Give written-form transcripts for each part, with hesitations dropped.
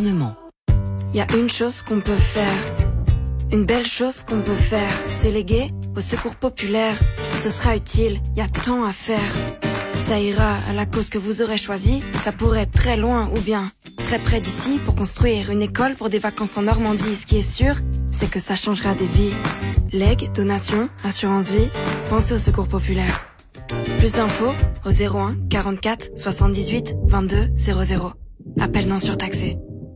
gouvernement. Il y a une chose qu'on peut faire. Une belle chose qu'on peut faire. C'est léguer au secours populaire. Ce sera utile, il y a tant à faire. Ça ira à la cause que vous aurez choisie. Ça pourrait être très loin ou bien très près d'ici pour construire une école pour des vacances en Normandie. Ce qui est sûr, c'est que ça changera des vies. Legs, donations, assurance vie, pensez au secours populaire. Plus d'infos au 01 44 78 22 00. Appel non surtaxé.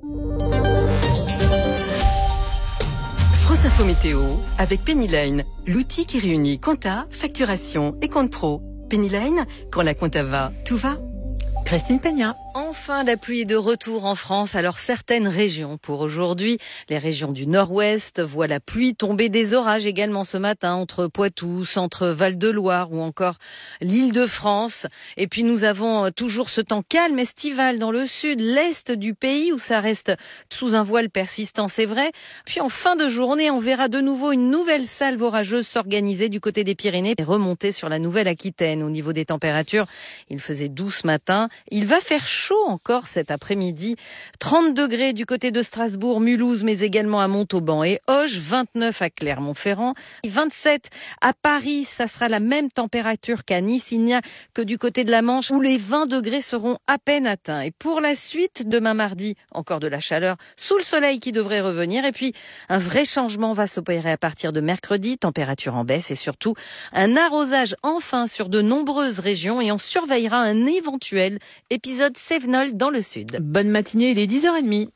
France Info Météo avec Pennyline, l'outil qui réunit compta, facturation et compte pro. Pennyline, quand la compta va, tout va. Christine Peña. Enfin, la pluie est de retour en France. Alors, certaines régions pour aujourd'hui. Les régions du nord-ouest voient la pluie tomber, des orages également ce matin entre Poitou, centre Val-de-Loire ou encore l'Île-de-France. Et puis, nous avons toujours ce temps calme estival dans le sud, l'est du pays où ça reste sous un voile persistant, c'est vrai. Puis, en fin de journée, on verra de nouveau une nouvelle salve orageuse s'organiser du côté des Pyrénées et remonter sur la Nouvelle-Aquitaine. Au niveau des températures, il faisait 12 ce matin. Il va faire chaud encore cet après-midi. 30 degrés du côté de Strasbourg, Mulhouse, mais également à Montauban et Auch. 29 à Clermont-Ferrand. 27 à Paris. Ça sera la même température qu'à Nice. Il n'y a que du côté de la Manche où les 20 degrés seront à peine atteints. Et pour la suite, demain mardi, encore de la chaleur sous le soleil qui devrait revenir. Et puis, un vrai changement va s'opérer à partir de mercredi. Température en baisse et surtout un arrosage enfin sur de nombreuses régions. Et on surveillera un éventuel épisode Cévenol dans le sud. Bonne matinée, il est 10h30.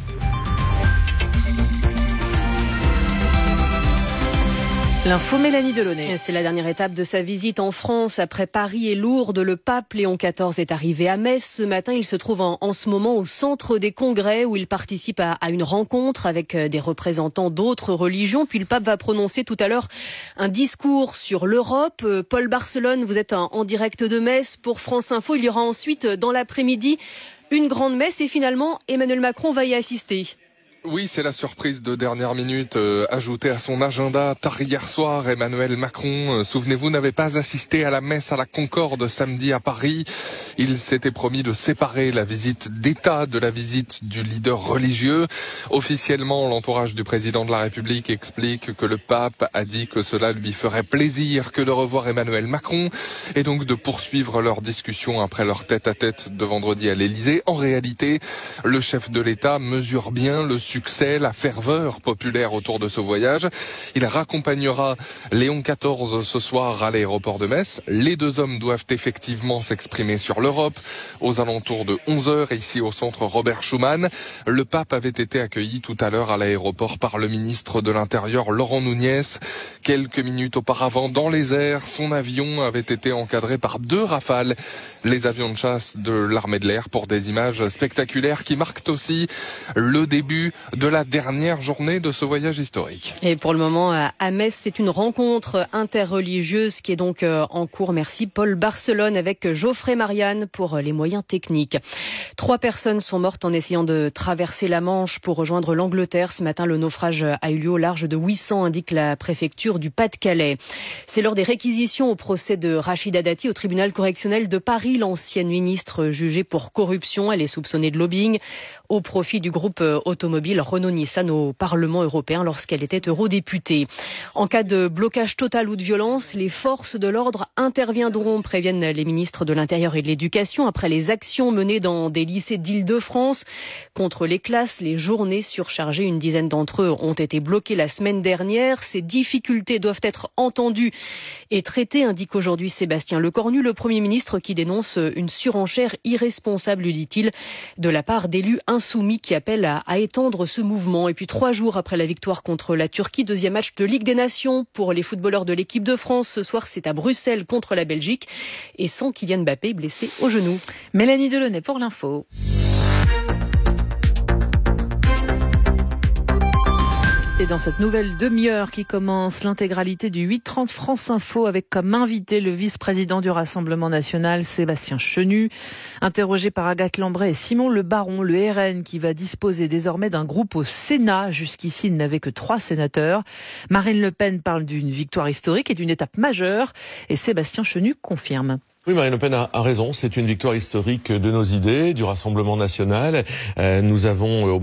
L'info Mélanie Delaunay. C'est la dernière étape de sa visite en France. Après Paris et Lourdes, le pape Léon XIV est arrivé à Metz. Ce matin, il se trouve en ce moment au centre des congrès où il participe à une rencontre avec des représentants d'autres religions. Puis le pape va prononcer tout à l'heure un discours sur l'Europe. Paul Barcelone, vous êtes en direct de Metz pour France Info. Il y aura ensuite, dans l'après-midi, une grande messe et finalement, Emmanuel Macron va y assister. Oui, c'est la surprise de dernière minute ajoutée à son agenda. Tard hier soir, Emmanuel Macron, souvenez-vous, n'avait pas assisté à la messe à la Concorde samedi à Paris. Il s'était promis de séparer la visite d'État de la visite du leader religieux. Officiellement, l'entourage du président de la République explique que le pape a dit que cela lui ferait plaisir que de revoir Emmanuel Macron et donc de poursuivre leur discussion après leur tête-à-tête de vendredi à l'Élysée. En réalité, le chef de l'État mesure bien le succès, la ferveur populaire autour de ce voyage. Il raccompagnera Léon XIV ce soir à l'aéroport de Metz. Les deux hommes doivent effectivement s'exprimer sur l'Europe aux alentours de 11h ici au centre Robert Schuman. Le pape avait été accueilli tout à l'heure à l'aéroport par le ministre de l'Intérieur Laurent Nunez. Quelques minutes auparavant, dans les airs, son avion avait été encadré par 2 Rafales, les avions de chasse de l'armée de l'air, pour des images spectaculaires qui marquent aussi le début de la dernière journée de ce voyage historique. Et pour le moment, à Metz, c'est une rencontre interreligieuse qui est donc en cours. Merci Paul Barcelone avec Geoffrey Marianne pour les moyens techniques. 3 personnes sont mortes en essayant de traverser la Manche pour rejoindre l'Angleterre. Ce matin, le naufrage a eu lieu au large de Ouessant, indique la préfecture du Pas-de-Calais. C'est lors des réquisitions au procès de Rachida Dati au tribunal correctionnel de Paris. L'ancienne ministre jugée pour corruption, elle est soupçonnée de lobbying au profit du groupe automobile Renault-Nissan au Parlement européen lorsqu'elle était eurodéputée. En cas de blocage total ou de violence, les forces de l'ordre interviendront, préviennent les ministres de l'Intérieur et de l'Éducation, après les actions menées dans des lycées d'Île-de-France contre les classes. Les journées surchargées, une dizaine d'entre eux ont été bloqués la semaine dernière. Ces difficultés doivent être entendues et traitées, indique aujourd'hui Sébastien Lecornu, le Premier ministre, qui dénonce une surenchère irresponsable, dit-il, de la part d'élus insoumis qui appellent à étendre ce mouvement. Et puis 3 jours après la victoire contre la Turquie, 2e match de Ligue des Nations pour les footballeurs de l'équipe de France. Ce soir, c'est à Bruxelles contre la Belgique et sans Kylian Mbappé blessé au genou. Mélanie Delaunay pour l'info. Et dans cette nouvelle demi-heure qui commence, l'intégralité du 8h30 France Info avec comme invité le vice-président du Rassemblement national, Sébastien Chenu. Interrogé par Agathe Lambray et Simon Le Baron, le RN qui va disposer désormais d'un groupe au Sénat. Jusqu'ici, il n'avait que 3 sénateurs. Marine Le Pen parle d'une victoire historique et d'une étape majeure. Et Sébastien Chenu confirme. Oui, Marine Le Pen a raison. C'est une victoire historique de nos idées, du Rassemblement national. Nous avons